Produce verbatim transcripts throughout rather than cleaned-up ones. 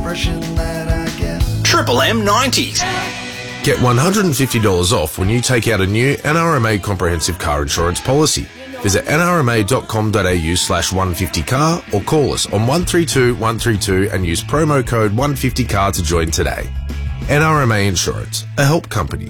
expression that I get. Triple M nineties. Get one hundred fifty dollars off when you take out a new N R M A comprehensive car insurance policy. Visit nrma.com.au slash 150car or call us on one three two one three two and use promo code one fifty car to join today. N R M A Insurance, a help company.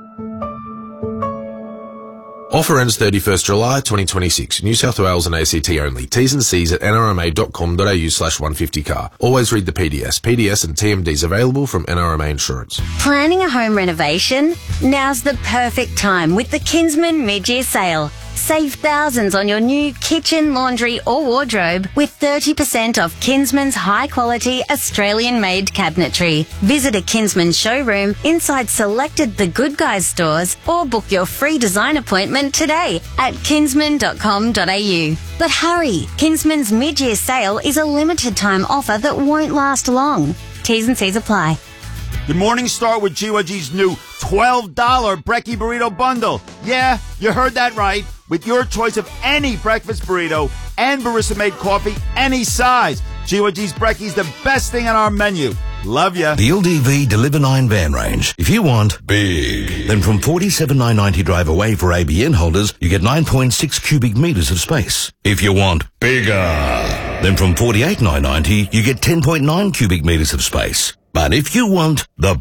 Offer ends thirty-first July twenty twenty-six. New South Wales and A C T only. T's and C's at nrma.com.au slash 150car. Always read the P D S. P D S and T M Ds available from N R M A Insurance. Planning a home renovation? Now's the perfect time with the Kinsman mid-year sale. Save thousands on your new kitchen, laundry or wardrobe with thirty percent off Kinsman's high-quality Australian-made cabinetry. Visit a Kinsman showroom inside selected The Good Guys stores or book your free design appointment today at kinsman dot com dot a u. But hurry, Kinsman's mid-year sale is a limited-time offer that won't last long. T's and C's apply. Good morning, start with G Y G's new twelve dollars Brekkie Burrito Bundle. Yeah, you heard that right. With your choice of any breakfast burrito and barista-made coffee, any size. G Y G's Brekkie's the best thing on our menu. Love ya. The L D V Deliver nine van range. If you want big, then from forty-seven thousand nine hundred ninety drive away for A B N holders, you get nine point six cubic metres of space. If you want bigger, then from forty-eight thousand nine hundred ninety, you get ten point nine cubic metres of space. But if you want the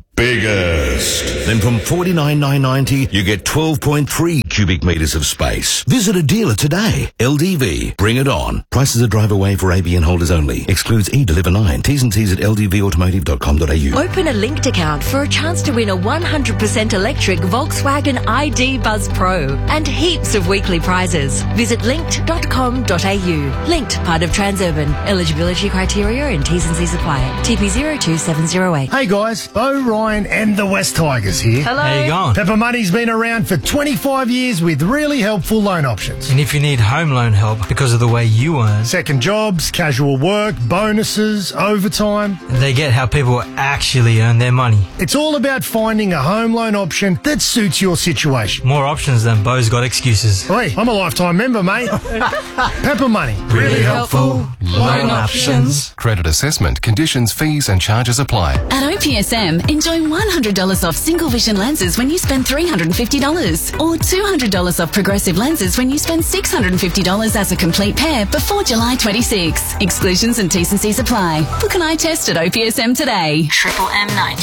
biggest, then from forty-nine thousand nine hundred ninety, you get twelve point three cubic metres of space. Visit a dealer today. L D V. Bring it on. Prices are drive away for A B N holders only. Excludes e-Deliver nine. T's and C's at l d v automotive dot com dot a u. Open a linked account for a chance to win a one hundred percent electric Volkswagen I D Buzz Pro and heaps of weekly prizes. Visit linked dot com dot a u. Linked, part of Transurban. Eligibility criteria and T's and C's apply. T P zero two seven zero. Hey guys, Bo, Ryan and the West Tigers here. Hello. How you going? Pepper Money's been around for twenty-five years with really helpful loan options. And if you need home loan help because of the way you earn, second jobs, casual work, bonuses, overtime, they get how people actually earn their money. It's all about finding a home loan option that suits your situation. More options than Bo's got excuses. Hey, I'm a lifetime member, mate. Pepper Money. Really, really helpful. helpful loan options. Credit assessment, conditions, fees and charges apply. At O P S M, enjoy one hundred dollars off single vision lenses when you spend three hundred fifty dollars or two hundred dollars off progressive lenses when you spend six hundred fifty dollars as a complete pair before July twenty-sixth. Exclusions and T's and C's apply. Book an eye test at O P S M today. Triple M ninety.